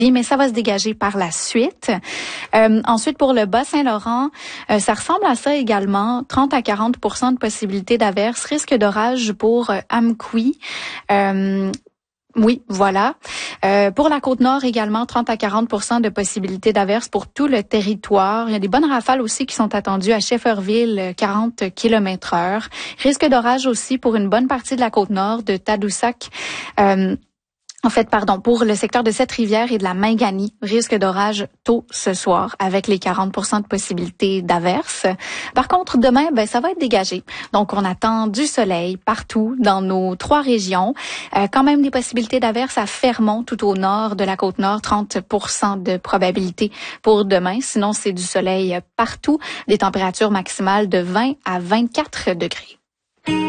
mais ça va se dégager par la suite. Ensuite, pour le Bas-Saint-Laurent, ça ressemble à ça également. 30 à 40 % de possibilité d'averse. Risque d'orage pour Amqui. Oui, voilà. Pour la Côte-Nord également, 30 à 40 % de possibilités d'averse pour tout le territoire. Il y a des bonnes rafales aussi qui sont attendues à Shefferville, 40 km/h. Risque d'orage aussi pour une bonne partie de la Côte-Nord, de Tadoussac. Pour le secteur de Sept-Rivières et de la Mingani, risque d'orage tôt ce soir avec les 40 % de possibilités d'averse. Par contre, demain, ça va être dégagé. Donc, on attend du soleil partout dans nos 3 régions. Quand même des possibilités d'averse à Fermont, tout au nord de la Côte-Nord, 30 % de probabilité pour demain. Sinon, c'est du soleil partout. Des températures maximales de 20 à 24 degrés.